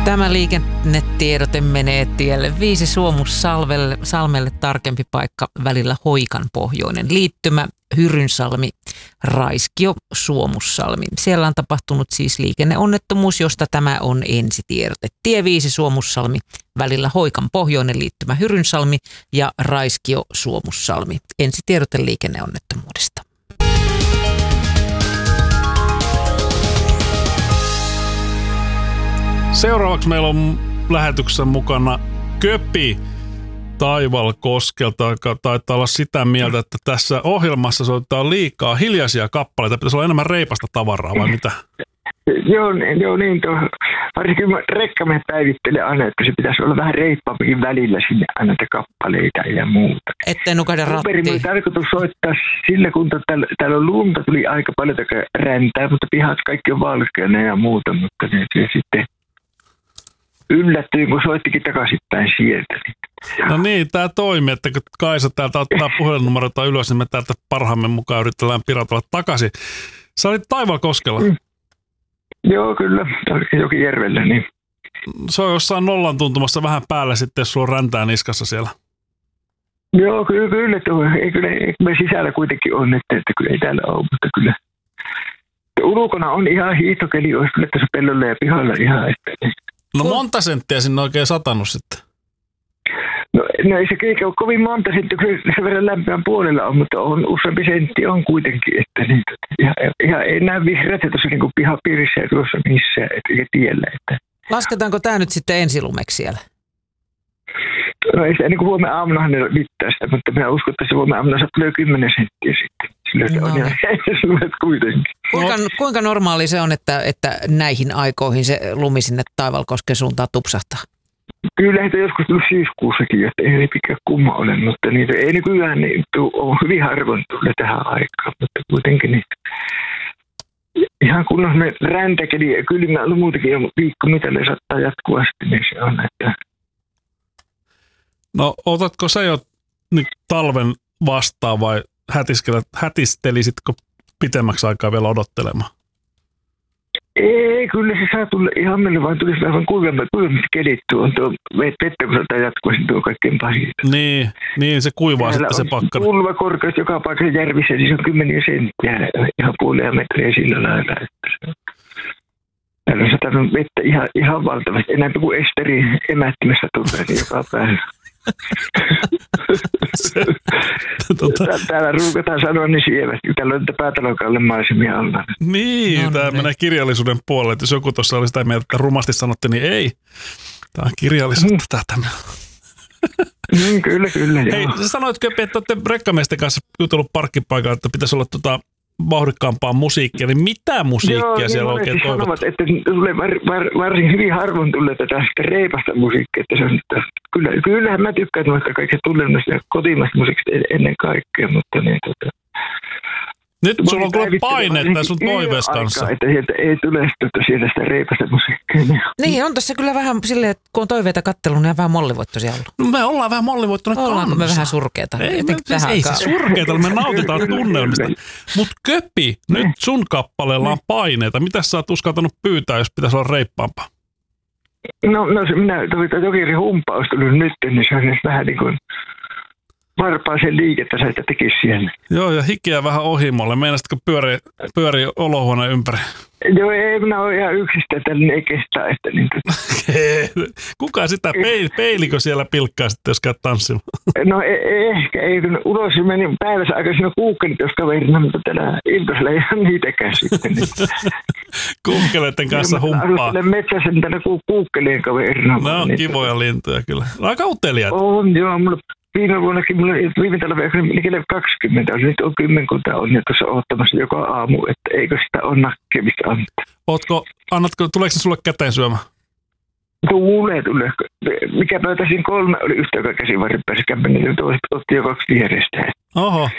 Tämä liikennetiedote menee tielle 5 Suomussalmelle, tarkempi paikka välillä Hoikan pohjoinen liittymä, Hyrynsalmi, Raiskio, Suomussalmi. Siellä on tapahtunut siis liikenneonnettomuus, josta tämä on ensitiedote. Tie 5 Suomussalmi, välillä Hoikan pohjoinen liittymä, Hyrynsalmi ja Raiskio, Suomussalmi. Ensitiedote liikenneonnettomuudesta. Seuraavaksi meillä on lähetyksessä mukana Köpi Taivalkoskelta, joka taitaa olla sitä mieltä, että tässä ohjelmassa soitetaan liikaa hiljaisia kappaleita. Pitäisi olla enemmän reipasta tavaraa, vai mitä? Joo niin. Varsinkin rekkamme päivittelee aina, että se pitäisi olla vähän reippaampikin välillä sinne aina kappaleita ja muuta. Ettei nukahda rattiin. Perin tarkoitus soittaa sillä, kun täällä on lunta, tuli aika paljon räntää, mutta pihat kaikki on valkeana ja muuta, mutta se sitten yllättyin, kun soittikin takaisinpäin sieltä. No niin, tämä toimii, että kun Kaisa täältä ottaa puhelinnumerota ylös, niin me täältä parhaamme mukaan yritetään piratella takaisin. Sä olit Taivalkoskella. Joo, kyllä. Jokijärvellä, niin. Se on jossain nollan tuntumassa vähän päällä sitten, jos sulla on räntää niskassa siellä. Joo, kyllä. Ei me sisällä kuitenkin on, että kyllä ei täällä ole, mutta kyllä. Ulkona on ihan hiihtokeli, olisi kyllä tässä pellolla ja pihalla ihan. No monta senttiä sinne oikein satanut sitten? No ei se ole kovin monta senttiä, kyllä se verran lämpimän puolella on, mutta on useampi sentti on kuitenkin, että niin, ihan ei näe vihreätä tuossa niin kuin pihapiirissä ja tuossa missään, eikä tiellä. Että. Lasketaanko tämä nyt sitten ensilumeksi siellä? No ei sitä niin kuin huomenna aamunahan ne mittaa sitä, mutta minä uskon, että se huomenna aamuna tulee 10 senttiä sitten. Silloin se on ihan ensilumet kuitenkin. Kuinka normaali se on, että näihin aikoihin se lumi sinne Taivalkosken suuntaan tupsahtaa? Kyllä heitä joskus tullut syyskuussakin, että ei mikään kumma ole, mutta niitä ei nykyään niin, on hyvin harvoin tullut tähän aikaan, mutta kuitenkin niitä. Ihan kunnossa me räntäkeli ja kylmä on muutenkin jo viikko, mitä ne saattaa jatkuvasti, niin se on, että. No otatko sä jo nyt talven vastaan vai hätistelisitkö pitemmäksi aikaa vielä odottelemaan? Ei, kyllä se saa tulla ihan meille, vaan tulisi vähän kuivemmasti kelit tuon. Vettä, kun saattaa jatkuvasti tuo kaikkein pahinta. Niin, se kuivaa täällä sitten se pakkana. Tulva korkeus joka paikassa järvissä, niin se on 10 senttiä, ihan puolia metriä sillä lailla. Täällä on satanut vettä ihan valtavasti, enemmän kuin Esteri emättimässä tulee niin joka päivä. Täällä ruukataan sanoa niin sievästi, täällä on päätalokalle maisemia alla. Niin, tämä menee kirjallisuuden puolelle, että jos joku tuossa oli sitä mieltä, että rumasti sanottiin, niin ei. Tämä on kirjallisuutta tätä. Kyllä. Hei, sä sanoit, että olette rekkamiesten kanssa jutellut parkkipaikalla, että pitäisi olla vauhdikkaampaa musiikkia, niin mitä musiikkia siellä oikein toivot? Sanovat, että tulee varsin hyvin harvoin tulee tätä reipasta musiikkia, että se on, kyllähän mä tykkään noista kaikista tunnelmista ja kotimaista musiikista ennen kaikkea, mutta niin nyt sulla on kyllä paineet tässä sun toiveessa kanssa. Että sieltä ei tule sitä reipasta musiikkia. Niin, on tässä kyllä vähän silleen, että kun on toiveita kattelun, niin on vähän mollivoittoisia ollut. No me ollaan vähän mollivoittuneet kanssa. Ollaanko me vähän surkeita? Ei se surkeita, me nautitaan tunnelmista. Mutta Köpi, nyt sun kappaleella on paineita. Mitä sä oot uskaltanut pyytää, jos pitäisi olla reippaampaa? No minä Jokirin humppa olisi tullut nyt, niin se on vähän niin kuin varpaaseen liikettä sä tekisi siellä. Joo, ja hikeä vähän ohimolle. Meinasitko pyörii olohuoneen ympäri? Joo, ei minä ole ihan yksistä, tällainen ei kestää. Että niin. Kuka sitä peilikö siellä pilkkaa sitten, jos käyt tanssimaan? No ehkä ei, kun ulos meni päivässä aika siinä kuukkelit, jos kaverina, mutta tänä iltaisella ei ole niitäkään sitten. Kuukkeleiden kanssa humppaa. Arvostelen metsässä tänä kuukkelien kaverina. No on kivoja lintuja kyllä. Aika uteliaita. On, joo, mulla viime vuonnakin, viime talvella 20, nyt on 10, kun tämä on jo tuossa odottamassa joka aamu, että eikö sitä ole nakkemista antaa. Tuleeko se sulle käteen syömään? Tulee. Mikä pöytä siinä 3 oli yhtä aikaa käsivarrin päässä kämpänä, niin toiset otti jo 2 vierestä. Oho.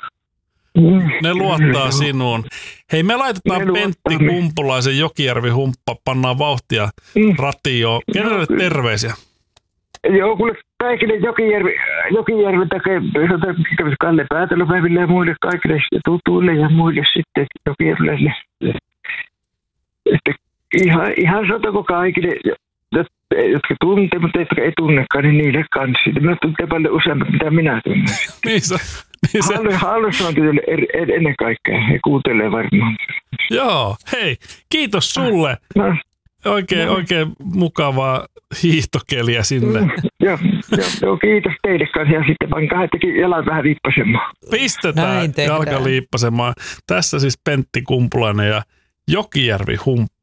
Ne luottaa sinuun. Hei, me laitetaan Pentti Kumpulaisen Jokijärvi-humppa, pannaan vauhtia ratioon. Kenelle terveisiä? Joo, kuule kaikille Jokijärven takia, Kalle Päätalopäiville ja muille kaikille tutuille ja muille sitten Jokijärvelle. Ihan satako kaikille, jotka tuntee, mutta jotka ei tunnekaan, niin niille kanssa. Minä tuntee paljon useammat, mitä minä tunnen. Hallussa on kyllä ennen kaikkea. He kuuntelee varmaan. Joo, hei, kiitos sulle. No. Oikein mukavaa hiihtokeliä sinne. Joo, kiitos teille kanssa. Ja sitten vaan kahdettakin jalan vähän liippasemaan. Pistetään jalka liippasemaan. Tässä siis Pentti Kumpulainen ja Jokijärvi Humppa.